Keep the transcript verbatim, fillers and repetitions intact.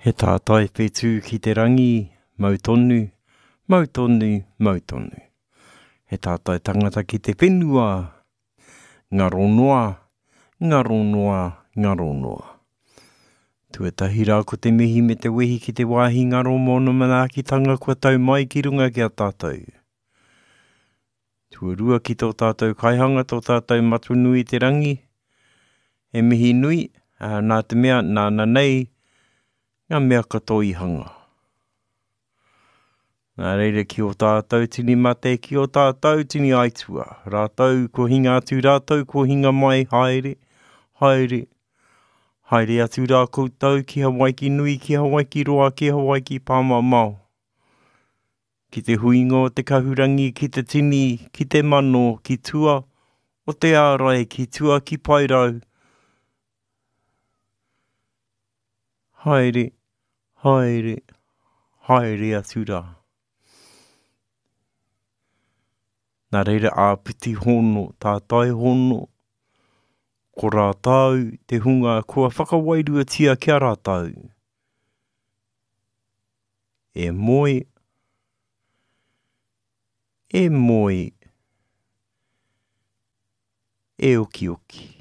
He tātai whetū ki te rangi, mau tonu, mau tonu, mau tonu. He tātai tangata ki te whenua, ngaro noa, ngaro noa, ngaro noa. Tuatahi rā ko te mihi me te wehi ki te wāhi ngaro mono manaakitanga kua tau mai ki runga ki a tātou. Tuarua ki tō tātou kaihanga, tō tātou matu nui te rangi, he mihi nui, uh, nā te mea, nāna nei, ngā mea katoa i hanga. Nā reira ki o tātou tini mate, ki o tātou tini aitua. Rātou ko hinga atu, rātou ko hinga mai, haere, haere, haere atu rā koutou, ki Hawaii ki nui, ki Hawaii ki roa, ki Hawaii ki pāmamau. Ki te huingo, te kahurangi, ki te tini, ki te mano, ki tua, o te ārai, ki tua, ki pairau. Haere, haere, haere atu rā. Nā reira āpiti hono, tātai hono, ko rātau, te hunga, kua whakawairua tia kia rātau. E moi, e moi, e oki oki.